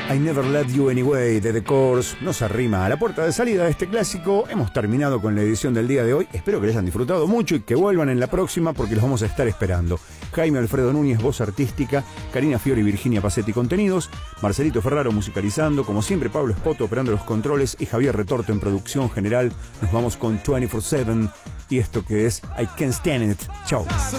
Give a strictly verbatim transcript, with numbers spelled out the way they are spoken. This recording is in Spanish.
I Never Let You Anyway de The Course nos arrima a la puerta de salida de este clásico. Hemos terminado con la edición del día de hoy. Espero que les hayan disfrutado mucho y que vuelvan en la próxima porque los vamos a estar esperando. Jaime Alfredo Núñez, voz artística, Karina Fiori y Virginia Pacetti, contenidos, Marcelito Ferraro musicalizando, como siempre Pablo Espoto operando los controles y Javier Retorto en producción general. Nos vamos con veinticuatro siete y esto que es I Can't Stand It. Chao.